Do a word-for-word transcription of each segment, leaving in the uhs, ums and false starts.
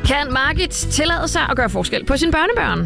Kan Margit tillade sig at gøre forskel på sine børnebørn?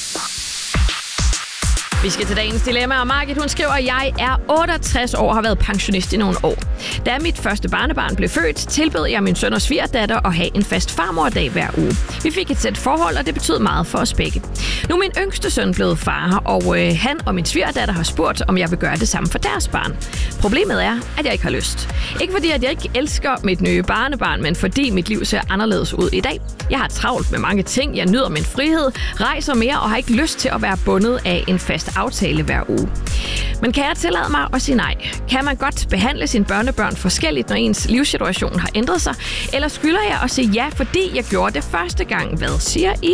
Vi skal til dagens dilemma, og Margit, hun skriver, at jeg er otteogtres år og har været pensionist i nogle år. Da mit første barnebarn blev født, tilbød jeg min søn og svigerdatter at have en fast farmordag hver uge. Vi fik et sæt forhold, og det betød meget for os begge. Nu er min yngste søn blevet far, og øh, han og min svigerdatter har spurgt, om jeg vil gøre det samme for deres barn. Problemet er, at jeg ikke har lyst. Ikke fordi, at jeg ikke elsker mit nye barnebarn, men fordi mit liv ser anderledes ud i dag. Jeg har travlt med mange ting, jeg nyder min frihed, rejser mere og har ikke lyst til at være bundet af en fast aftale hver uge. Men kan jeg tillade mig at sige nej? Kan man godt behandle sine børnebørn forskelligt, når ens livssituation har ændret sig? Eller skylder jeg at sige ja, fordi jeg gjorde det første gang? Hvad siger I?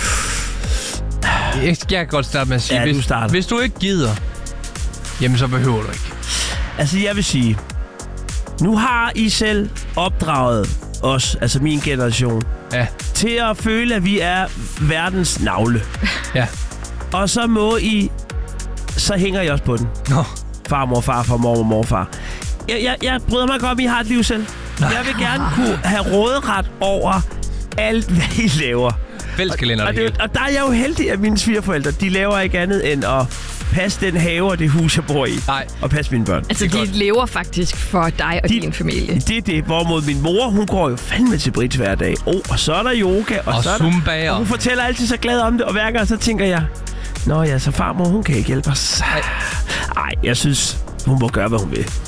Jeg kan godt starte med at sige, ja, hvis, du hvis du ikke gider, jamen så behøver du ikke. Altså, jeg vil sige, nu har I selv opdraget os, altså min generation, ja. til at føle, at vi er verdens navle. Ja. Og så må I, så hænger I også på den. Nå. Farmor, farfar, mormor, morfar. Jeg, jeg, jeg bryder mig godt om, I har et liv selv. Nå. Jeg vil gerne kunne have råderet over alt, hvad I laver. Fælleskalender og, og, det det, og der er jeg jo heldig, at mine svigerforældre, de laver ikke andet end at passe den have og det hus, jeg bor i. Nej. Og passe mine børn. Altså, de godt. lever faktisk for dig og de, din familie. Det er det. Hvorimod min mor, hun går jo fandme til Brits hver dag. Oh, og så er der yoga, og, og så er zumba, der... Og hun fortæller altid så glad om det, og hver gang så tænker jeg, nå ja, så farmor, hun kan ikke hjælpe os. Nej, jeg synes, hun må gøre, hvad hun vil.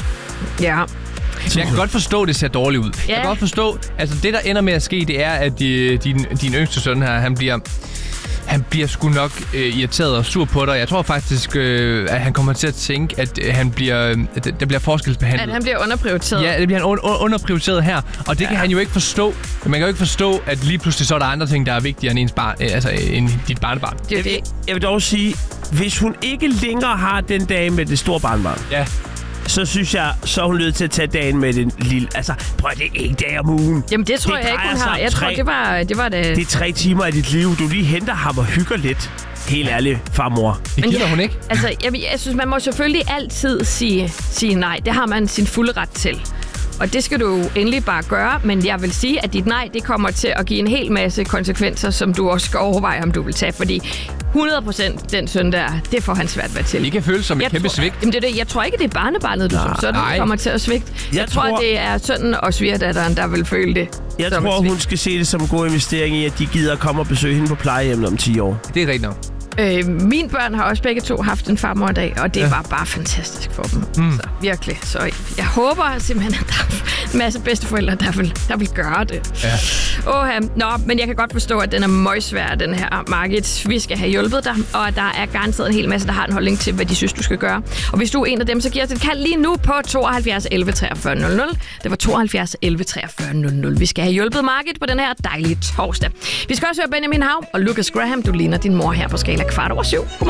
Ja. Jeg kan godt forstå, at det ser dårligt ud. Ja. Jeg kan godt forstå, altså det, der ender med at ske, det er, at de, din, din yngste søn her, han bliver... Han bliver sgu nok øh, irriteret og sur på dig. Jeg tror faktisk, øh, at han kommer til at tænke, at øh, han bliver, øh, der bliver forskelsbehandlet. At han bliver underprioriteret. Ja, det bliver han un- underprioriteret her. Og det ja. kan han jo ikke forstå. Man kan jo ikke forstå, at lige pludselig så er der andre ting, der er vigtigere end, ens bar- øh, altså, end dit barnebarn. Det er det. Jeg, jeg vil dog sige, hvis hun ikke længere har den dag med det store barnebarn, ja. så synes jeg, så er hun nødt til at tage dagen med den lille... Altså, prøv det er en dag om ugen. Jamen, det tror det jeg ikke, hun har. Jeg tre, tror, det var det. Var det. Det er tre timer af dit liv. Du lige henter ham og hygger lidt. Helt ærligt, farmor. Det giver ja, hun ikke. Altså, jeg, jeg synes, man må selvfølgelig altid sige, sige nej. Det har man sin fulde ret til. Og det skal du jo endelig bare gøre, men jeg vil sige, at dit nej, det kommer til at give en hel masse konsekvenser, som du også skal overveje, om du vil tage, fordi hundrede procent den søn der, det får han svært ved til. Det kan føles som et jeg kæmpe tror, svigt. Jamen det er det. Jeg tror ikke, det er barnebarnet, du som sådan nej. kommer til at svigte. Jeg, jeg tror, tror, det er sønnen og svigerdatteren, der vil føle det. Jeg tror, hun skal se det som en god investering i, at de gider at komme og besøge hende på plejehjemmet om ti år. Det er rigtigt nok. Øh, mine børn har også begge to haft en farmordag, og det ja. var bare fantastisk for dem. Mm. Så virkelig. Så jeg håber simpelthen, at der er en masse bedsteforældre, der vil, der vil gøre det. Ja. Åh, nå, men jeg kan godt forstå, at den er møgsvær, den her Margit. Vi skal have hjulpet dig, og der er garanteret en hel masse, der har en holdning til, hvad de synes, du skal gøre. Og hvis du er en af dem, så giver os et kald lige nu på tooghalvfjerds elleve treogfyrre nul nul. Det var tooghalvfjerds elleve treogfyrre nul nul. Vi skal have hjulpet Margit på den her dejlige torsdag. Vi skal også høre Benjamin Hav og Lucas Graham. Du ligner din mor her på Skala kvart over syv. Godmorgen.